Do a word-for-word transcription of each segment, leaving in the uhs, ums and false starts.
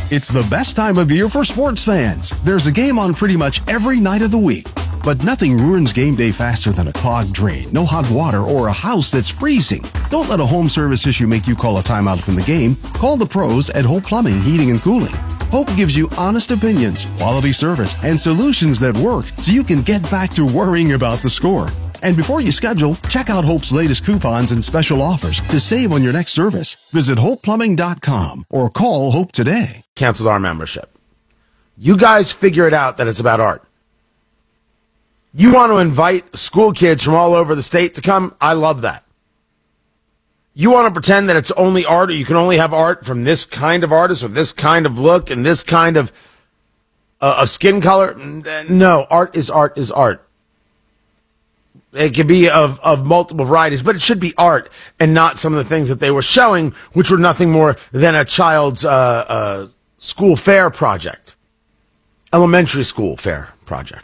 It's the best time of year for sports fans. There's a game on pretty much every night of the week. But nothing ruins game day faster than a clogged drain, no hot water, or a house that's freezing. Don't let a home service issue make you call a timeout from the game. Call the pros at Hope Plumbing, Heating, and Cooling. Hope gives you honest opinions, quality service, and solutions that work so you can get back to worrying about the score. And before you schedule, check out Hope's latest coupons and special offers to save on your next service. Visit hope plumbing dot com or call Hope today. Canceled our membership. You guys figure it out that it's about art. You want to invite school kids from all over the state to come? I love that. You want to pretend that it's only art, or you can only have art from this kind of artist or this kind of look and this kind of, uh, of skin color? No, art is art is art. It can be of, of multiple varieties, but it should be art and not some of the things that they were showing, which were nothing more than a child's uh, uh, school fair project, elementary school fair project.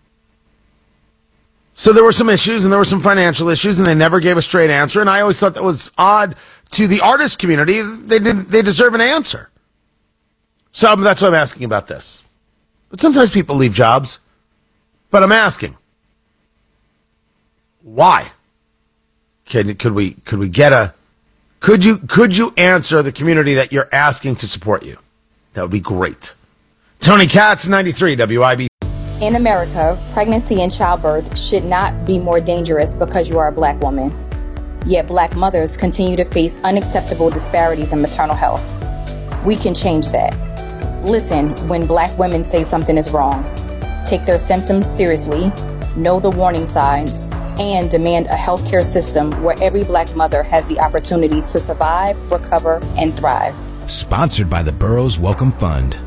So there were some issues, and there were some financial issues, and they never gave a straight answer. And I always thought that was odd to the artist community. They didn't. They deserve an answer. So that's why I'm asking about this. But sometimes people leave jobs. But I'm asking, why? Could could we could we get a? Could you could you answer the community that you're asking to support you? That would be great. Tony Katz, ninety-three W I B C. In America, pregnancy and childbirth should not be more dangerous because you are a black woman. Yet black mothers continue to face unacceptable disparities in maternal health. We can change that. Listen when black women say something is wrong. Take their symptoms seriously, know the warning signs, and demand a healthcare system where every black mother has the opportunity to survive, recover, and thrive. Sponsored by the Burroughs Welcome Fund.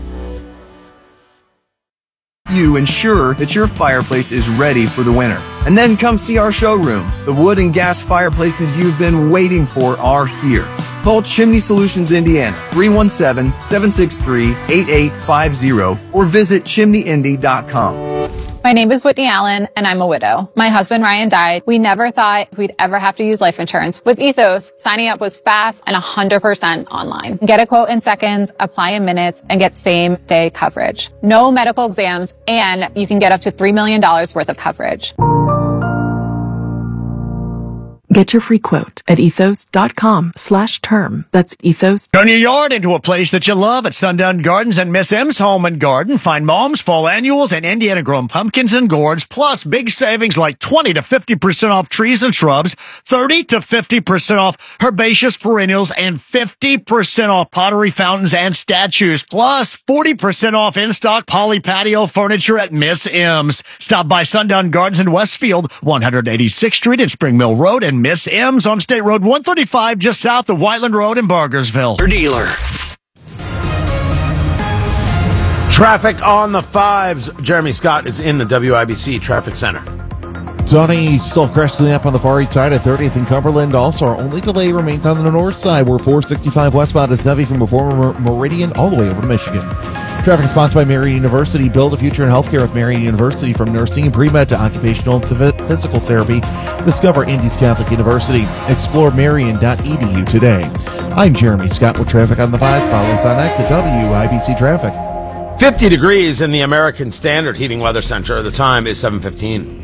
You ensure that your fireplace is ready for the winter. And then come see our showroom. The wood and gas fireplaces you've been waiting for are here. Call Chimney Solutions Indiana, three one seven, seven six three, eight eight five zero, or visit chimney indy dot com. My name is Whitney Allen, and I'm a widow. My husband, Ryan, died. We never thought we'd ever have to use life insurance. With Ethos, signing up was fast and one hundred percent online. Get a quote in seconds, apply in minutes, and get same-day coverage. No medical exams, and you can get up to three million dollars worth of coverage. Get your free quote at ethos.com slash term. That's ethos. Turn your yard into a place that you love at Sundown Gardens and Miss M's Home and Garden. Find Mom's Fall Annuals and Indiana-grown pumpkins and gourds, plus big savings like twenty to fifty percent off trees and shrubs, thirty to fifty percent off herbaceous perennials, and fifty percent off pottery fountains and statues, plus forty percent off in-stock poly patio furniture at Miss M's. Stop by Sundown Gardens in Westfield, one eighty-sixth Street and Spring Mill Road, and Miss M's on State Road one thirty-five, just south of Whiteland Road in Bargersville. Your dealer. Traffic on the fives. Jeremy Scott is in the W I B C Traffic Center. Tony, still have crash cleanup on the far east side at thirtieth and Cumberland. Also, our only delay remains on the north side, where four sixty-five westbound is heavy from before Mer- Meridian all the way over to Michigan. Traffic sponsored by Marian University. Build a future in healthcare with Marian University. From nursing and pre-med to occupational and th- physical therapy. Discover Indy's Catholic University. Explore marian dot e d u today. I'm Jeremy Scott with traffic on the fives. Follow us on X at W I B C Traffic. fifty degrees in the American Standard Heating Weather Center. The time is seven fifteen.